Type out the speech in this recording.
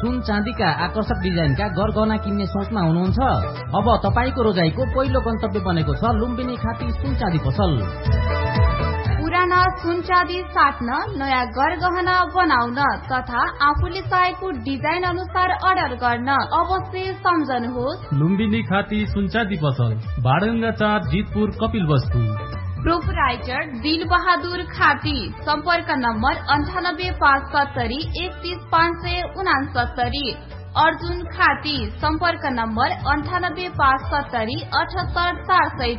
सुन चाँदीका आकर्षक डिजाइनका गरगहना किन्ने सोचमा हुनुहुन्छ? अब तपाईको रोजाइको पहिलो गन्तव्य बनेको छ लुम्बिनी खाती सुन चाँदी पसल। पुराना सुन चाँदी साट्न, नयाँ गरगहना बनाउन तथा आफूले चाहेको डिजाइन अनुसार अर्डर गर्न अवश्य सम्झनुहोस् लुम्बिनी खाती सुन चाँदी पसल, बाडङ्गा 4, जितपुर, कपिल वस्तु। प्रोपराइटर दिल बहादुर खाती। सम्पर्क नम्बर 9857 31569। अर्जुन खाती। सम्पर्क नम्बर 9857 78 400।